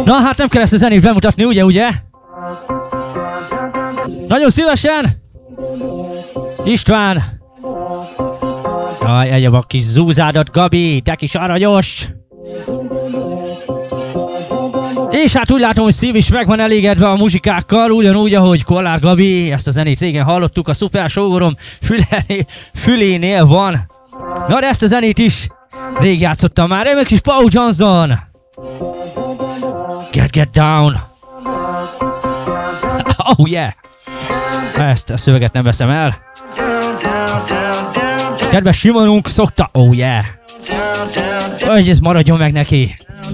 Na hát nem kell ezt a zenét bemutatni, ugye? Nagyon szívesen! István! Jaj, egyéb a kis zúzádat, Gabi, te kis aranyos! És hát úgy látom, hogy szív is meg van elégedve a muzsikákkal, ugyanúgy, ahogy Kollár Gabi, ezt a zenét régen hallottuk, a szuper sógorom fülénél van. Na de ezt a zenét is rég játszottam már, egy kis Paul Johnson! Get down! Oh yeah! Ezt a szöveget nem veszem el. Kedves Simonunk szokta, oh yeah! Hogy ez maradjon meg neki!